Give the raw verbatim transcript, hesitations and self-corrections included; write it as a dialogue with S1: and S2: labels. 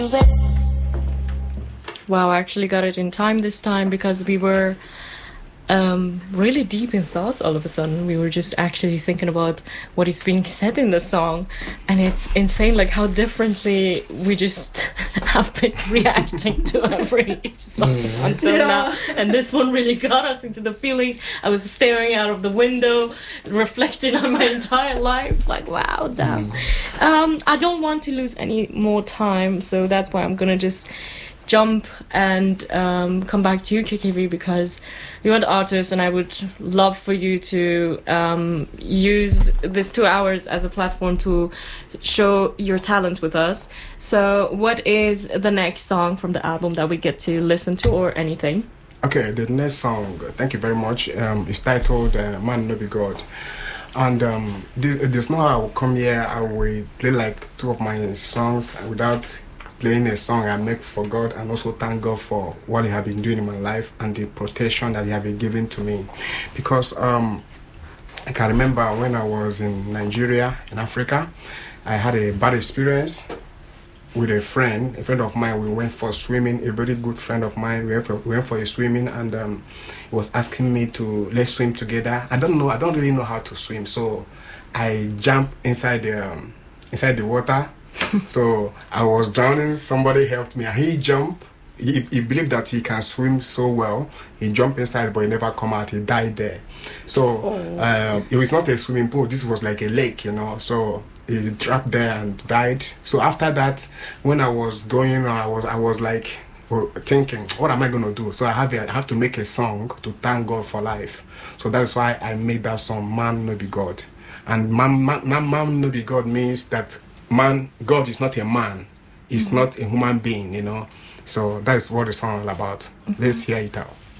S1: Wow, I actually got it in time this time because we were um, really deep in thoughts all of a sudden. We were just actually thinking about what is being said in the song. And it's insane, like, how differently we just have been reacting to every song mm. until yeah. now. And this one really got us into the feelings. I was staring out of the window, reflecting on my entire life. Like, wow, damn. Mm. Um, I don't want to lose any more time, so that's why I'm going to just jump and um, come back to you, K K V, because you're an artist and I would love for you to um, use this two hours as a platform to show your talents with us. So what is the next song from the album that we get to listen to, or anything?
S2: Okay, the next song, thank you very much, um, is titled uh, Man No Be God. And um, this, there's no how I will come here, I will play like two of my songs without playing a song I make for God, and also thank God for what He has been doing in my life and the protection that He has been giving to me. Because um, I can remember when I was in Nigeria, in Africa, I had a bad experience with a friend, a friend of mine. We went for swimming, a very good friend of mine. We went for, we went for a swimming, and um, he was asking me to let's swim together. I don't know, I don't really know how to swim, so I jumped inside the um, inside the water. So I was drowning, somebody helped me, and he jumped. He, he believed that he can swim so well. He jumped inside, but he never come out. He died there. So oh. uh, it was not a swimming pool. This was like a lake, you know. So he trapped there and died. So after that, when I was going, I was I was like thinking, what am I going to do? So I have a, I have to make a song to thank God for life. So that's why I made that song, Man No Be God. And Man, man, man No Be God means that man, God is not a man. He's mm-hmm. not a human being, you know. So that's what the song is all about. Mm-hmm. Let's hear it out.